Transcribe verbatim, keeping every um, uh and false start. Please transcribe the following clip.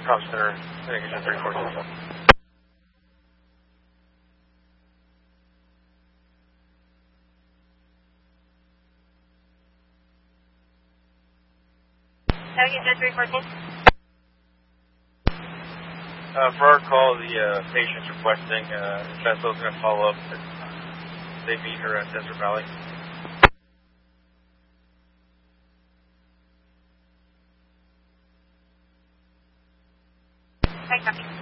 Com Center, Negation three fourteen. Negation three fourteen. Uh, for our call, the uh, patient's requesting uh, Vessel's going to follow up. They meet her at Desert Valley. I copy.